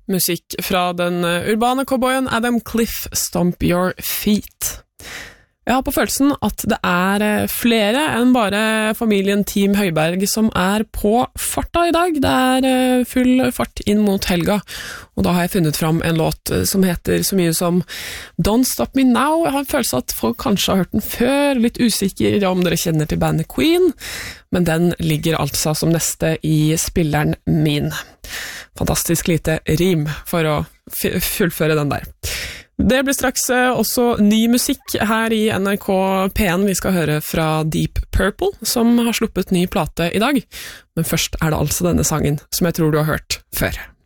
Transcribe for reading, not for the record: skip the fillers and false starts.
Musikk fra den urbane cowboyen Adam Cliff, Stomp Your Feet. Jeg har på følelsen at det flere enn bare familien Team Høyberg som på farta i dag. Det full fart inn mot helga, og da har jeg funnet fram en låt som heter så mye som Don't Stop Me Now. Jeg har en følelse at folk kanskje har hørt den før, litt usikker om dere kjenner til bandet Queen, men den ligger altså som neste i spilleren min. Fantastisk lite rim for å fullføre den der. Det blir straks også ny musikk her i NRK P1. Vi skal høre fra Deep Purple, som har sluppet ny plate i dag. Men først det altså denne sangen, som jeg tror du har hørt før.